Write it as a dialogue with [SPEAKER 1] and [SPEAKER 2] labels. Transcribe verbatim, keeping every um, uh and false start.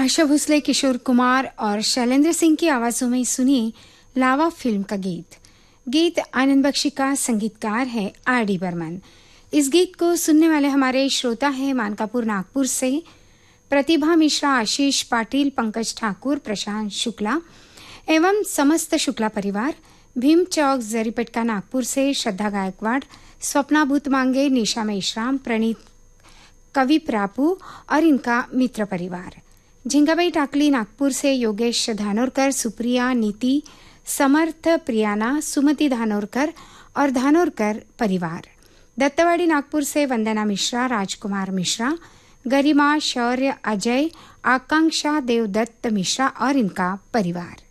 [SPEAKER 1] आशा भोसले, किशोर कुमार और शैलेंद्र सिंह की आवाज़ों में सुनिए लावा फिल्म का गीत। गीत आनंद बख्शी का, संगीतकार है आर डी बर्मन। इस गीत को सुनने वाले हमारे श्रोता हैं मानकापुर नागपुर से प्रतिभा मिश्रा, आशीष पाटिल, पंकज ठाकुर, प्रशांत शुक्ला एवं समस्त शुक्ला परिवार। भीम चौक जरीपेटका नागपुर से श्रद्धा गायकवाड़, स्वप्ना भूत मांगे, निशा मेश्राम, प्रणीत कवि प्रापू और इनका मित्र परिवार। झिंगाबाई टाकली नागपुर से योगेश धानोरकर, सुप्रिया, नीति, समर्थ, प्रियाना, सुमति धानोरकर और धानोरकर परिवार। दत्तवाड़ी नागपुर से वंदना मिश्रा, राजकुमार मिश्रा, गरिमा, शौर्य, अजय, आकांक्षा देवदत्त मिश्रा और इनका परिवार।